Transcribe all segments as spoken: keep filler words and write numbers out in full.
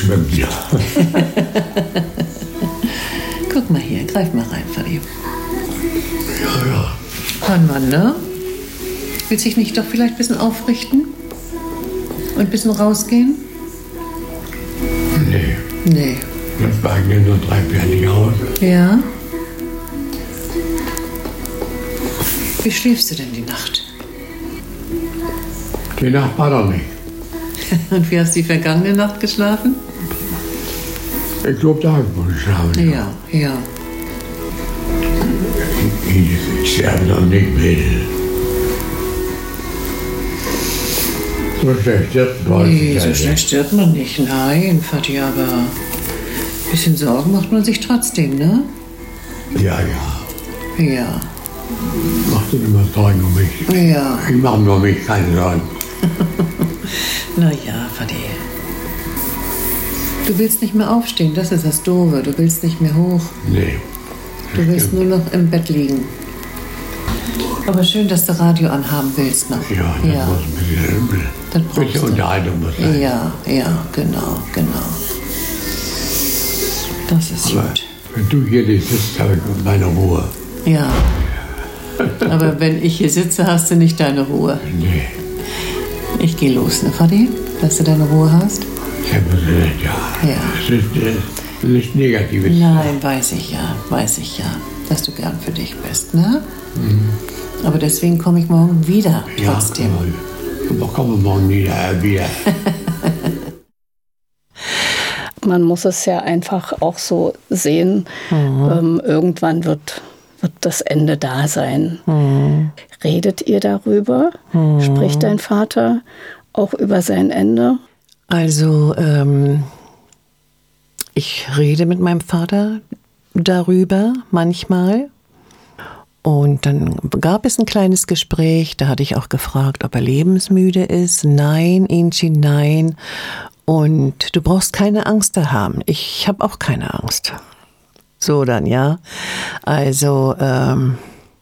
schwimmt ja. Guck mal hier, greif mal rein, Fadi. Ja, ja. Mann, Mann, ne? Willst dich nicht doch vielleicht ein bisschen aufrichten? Und ein bisschen rausgehen? Nee, Nee. das war ja nur drei fertig aus. Ja? Wie schläfst du denn die Nacht? Die Nacht war doch nicht. Und wie hast du die vergangene Nacht geschlafen? Ich glaube, da habe ich wohl geschlafen. Ja, ja. Ich, ich sterbe doch nicht will. So schlecht stirbt man. Nee, so schnell stirbt man nicht. Nein, Vati, aber ein bisschen Sorgen macht man sich trotzdem, ne? Ja, ja. Ja. Mach dir immer Sorgen um mich. Ja. Ich mache mir um mich keine Sorgen. Na ja, Vati. Du willst nicht mehr aufstehen, das ist das Doofe. Du willst nicht mehr hoch. Nee. Du willst nur noch im Bett liegen. Aber schön, dass du Radio anhaben willst noch. Ja, das Ja. muss ein bisschen, Das ein brauchst bisschen du. Unterhaltung muss sein. Ja, ja, genau, genau. Das ist Aber gut. wenn du hier nicht sitzt, habe ich meine Ruhe. Ja. Aber wenn ich hier sitze, hast du nicht deine Ruhe. Nee. Ich gehe los, ne, Vati? Dass du deine Ruhe hast? Ich habe gesagt, ja. Ja. Das ist äh, nichts Negatives. Nein, weiß ich ja, weiß ich ja, dass du gern für dich bist, ne? Mhm. Aber deswegen komme ich morgen wieder, Ja, trotzdem. aber kommen wir morgen wieder. Äh, wieder. Man muss es ja einfach auch so sehen. Mhm. Ähm, irgendwann wird, wird das Ende da sein. Mhm. Redet ihr darüber? Mhm. Spricht dein Vater auch über sein Ende? Also, ähm, ich rede mit meinem Vater darüber manchmal. Und dann gab es ein kleines Gespräch, da hatte ich auch gefragt, ob er lebensmüde ist. Nein, Inchi, nein. Und du brauchst keine Angst da haben. Ich habe auch keine Angst. So dann, ja. Also, ähm,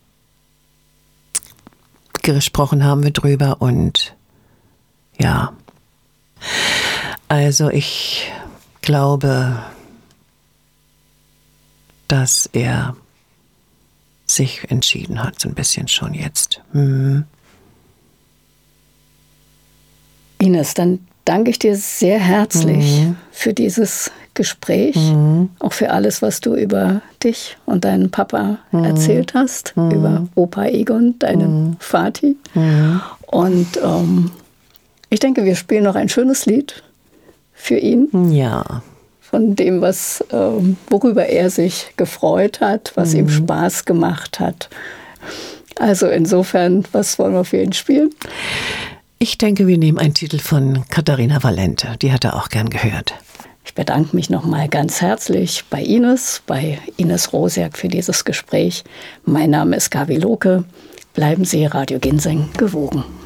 gesprochen haben wir drüber und ja. Also ich glaube, dass er sich entschieden hat, so ein bisschen schon jetzt. Mhm. Ines, dann danke ich dir sehr herzlich Mhm. für dieses Gespräch, Mhm. auch für alles, was du über dich und deinen Papa Mhm. erzählt hast, Mhm. über Opa Egon, deinen Mhm. Vati. Mhm. Und ähm, ich denke, wir spielen noch ein schönes Lied für ihn. Ja. Von dem, was, ähm, worüber er sich gefreut hat, was Mhm. ihm Spaß gemacht hat. Also insofern, was wollen wir für ihn spielen? Ich denke, wir nehmen einen Titel von Katharina Valente. Die hat er auch gern gehört. Ich bedanke mich nochmal ganz herzlich bei Ines, bei Ines Rosiak für dieses Gespräch. Mein Name ist Gabi Lohke. Bleiben Sie Radio Ginseng gewogen.